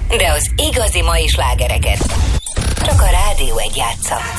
de az igazi mai slágereket csak a Rádió 1 játsza.